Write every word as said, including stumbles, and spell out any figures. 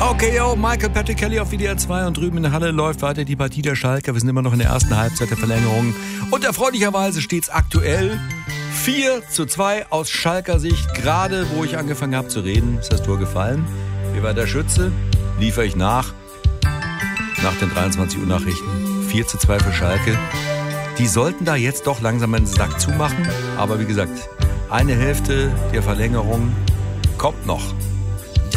Okay, yo, Michael Patrick Kelly auf W D R zwei und drüben in der Halle läuft weiter die Partie der Schalker. Wir sind immer noch in der ersten Halbzeit der Verlängerung. Und erfreulicherweise steht es aktuell vier zu zwei aus Schalker Sicht. Gerade wo ich angefangen habe zu reden, ist das Tor gefallen. Wie war der Schütze? Liefere ich nach. Nach den dreiundzwanzig Uhr Nachrichten. vier zu zwei für Schalke. Die sollten da jetzt doch langsam einen Sack zumachen. Aber wie gesagt, eine Hälfte der Verlängerung kommt noch.